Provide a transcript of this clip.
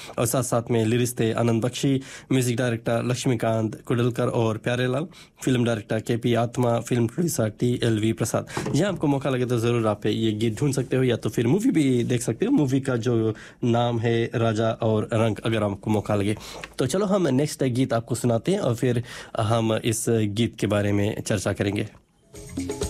और साथ-साथ में लिरिक्स थे आनंद बख्शी, म्यूज़िक डायरेक्टर लक्ष्मीकांत कुडलकर और प्यारेलाल, फिल्म डायरेक्टर केपी आत्मा, फिल्म प्रोड्यूसर टीएलवी प्रसाद। जी, आपको मौका लगे तो ज़रूर आप ये गीत ढूँढ सकते हो या तो फिर मूवी भी देख सकते हो। मूवी का जो नाम है राजा और रंक, अगर आपको मौका लगे। तो चलो हम नेक्स्ट गीत आपको सुनाते हैं और फिर हम इस गीत के बारे में चर्चा करेंगे।